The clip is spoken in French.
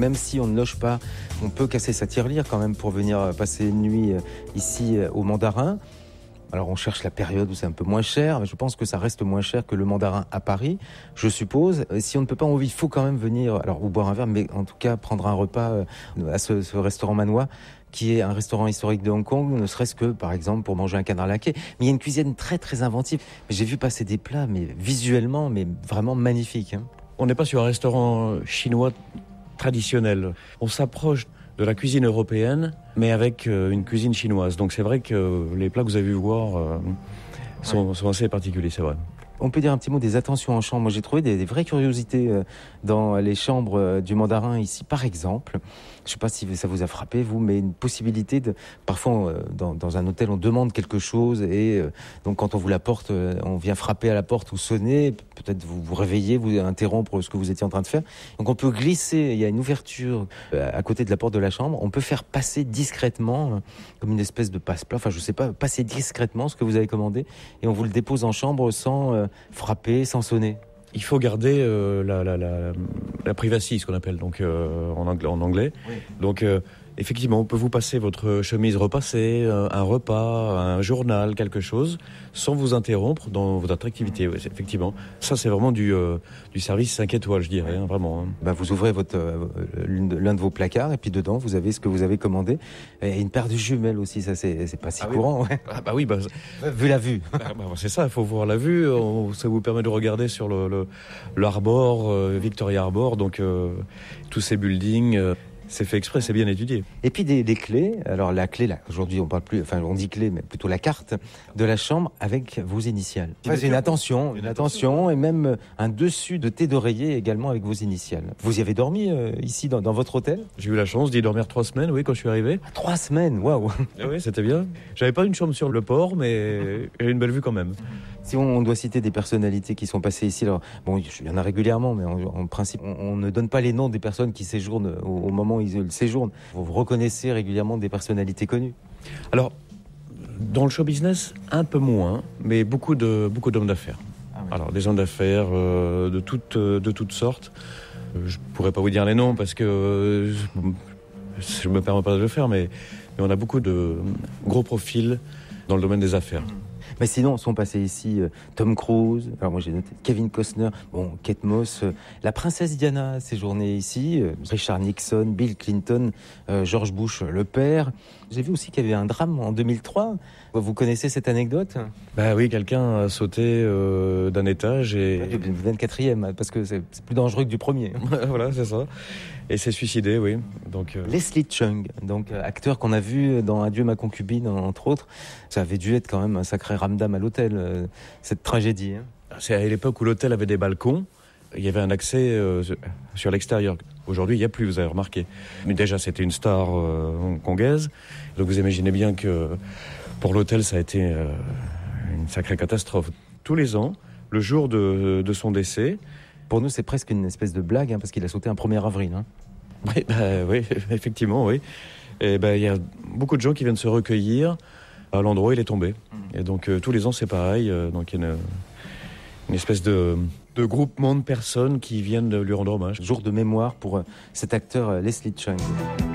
même si on ne loge pas, on peut casser sa tirelire quand même pour venir passer une nuit ici au Mandarin. Alors on cherche la période où c'est un peu moins cher, mais je pense que ça reste moins cher que le Mandarin à Paris, je suppose. Si on ne peut pas en vivre, il faut quand même venir, alors ou boire un verre, mais en tout cas prendre un repas à ce restaurant manois, qui est un restaurant historique de Hong Kong, ne serait-ce que, par exemple, pour manger un canard laqué. Mais il y a une cuisine très, très inventive. J'ai vu passer des plats, mais visuellement, mais vraiment magnifiques. On n'est pas sur un restaurant chinois traditionnel. On s'approche de la cuisine européenne, mais avec une cuisine chinoise. Donc c'est vrai que les plats que vous avez vu voir sont assez particuliers, c'est vrai. On peut dire un petit mot des attentions en chambre. Moi, j'ai trouvé des vraies curiosités dans les chambres du Mandarin ici, par exemple. Je ne sais pas si ça vous a frappé, vous, mais une possibilité de... Parfois, dans un hôtel, on demande quelque chose et donc quand on vous l'apporte, on vient frapper à la porte ou sonner, peut-être vous réveiller, vous interrompre ce que vous étiez en train de faire. Donc on peut glisser, il y a une ouverture à côté de la porte de la chambre, on peut faire passer discrètement, comme une espèce de passe-plat, enfin je ne sais pas, passer discrètement ce que vous avez commandé et on vous le dépose en chambre sans frapper, sans sonner. Il faut garder la privacy, ce qu'on appelle donc en anglais. Oui. Donc effectivement, on peut vous passer votre chemise repassée, un repas, un journal, quelque chose, sans vous interrompre dans votre activité. Oui, effectivement, ça c'est vraiment du service 5 étoiles, je dirais, hein, vraiment. Bah, vous ouvrez l'un de vos placards et puis dedans vous avez ce que vous avez commandé et une paire de jumelles aussi. Ça c'est pas si courant. Oui. Ouais. Ah bah oui, vu la vue. C'est ça, il faut voir la vue. Ça vous permet de regarder sur l'Arbor, Victoria Arbor, donc tous ces buildings. C'est fait exprès, c'est bien étudié. Et puis des clés. Alors la clé, là, aujourd'hui on parle plus, enfin on dit clé, mais plutôt la carte de la chambre avec vos initiales. Enfin, c'est une attention et même un dessus de thé d'oreiller également avec vos initiales. Vous y avez dormi ici dans votre hôtel ? J'ai eu la chance d'y dormir 3 semaines, oui, quand je suis arrivé. 3 semaines, waouh. Oui, c'était bien. J'avais pas une chambre sur le port, mais j'ai une belle vue quand même. Si on doit citer des personnalités qui sont passées ici, alors bon, il y en a régulièrement, mais en principe, on ne donne pas les noms des personnes qui séjournent au moment où ils séjournent. Vous reconnaissez régulièrement des personnalités connues. Alors, dans le show business, un peu moins, mais beaucoup d'hommes d'affaires. Ah oui. Alors, des hommes d'affaires de toutes sortes. Je pourrais pas vous dire les noms parce que je me permets pas de le faire, mais on a beaucoup de gros profils dans le domaine des affaires. Mais sinon, sont passés ici Tom Cruise, alors moi j'ai noté Kevin Costner, Kate Moss, la princesse Diana a séjourné ici, Richard Nixon, Bill Clinton, George Bush le père. J'ai vu aussi qu'il y avait un drame en 2003. Vous connaissez cette anecdote ? Bah oui, quelqu'un a sauté d'un étage et... Du 24e, parce que c'est plus dangereux que du premier. Voilà, c'est ça. Et s'est suicidé, oui. Donc, Leslie Chung, donc acteur qu'on a vu dans Adieu ma concubine, entre autres. Ça avait dû être quand même un sacré ramdam à l'hôtel, cette tragédie. Hein. C'est à l'époque où l'hôtel avait des balcons. Il y avait un accès sur l'extérieur. Aujourd'hui, il n'y a plus, vous avez remarqué. Mais déjà, c'était une star hongkongaise. Donc vous imaginez bien que pour l'hôtel, ça a été une sacrée catastrophe. Tous les ans, le jour de son décès... Pour nous, c'est presque une espèce de blague, hein, parce qu'il a sauté un 1er avril. Hein. Oui, effectivement, oui. Et il y a beaucoup de gens qui viennent se recueillir à l'endroit où il est tombé. Et donc, tous les ans, c'est pareil. Donc, il y a une espèce de groupement de personnes qui viennent lui rendre hommage. Jour de mémoire pour cet acteur Leslie Chung.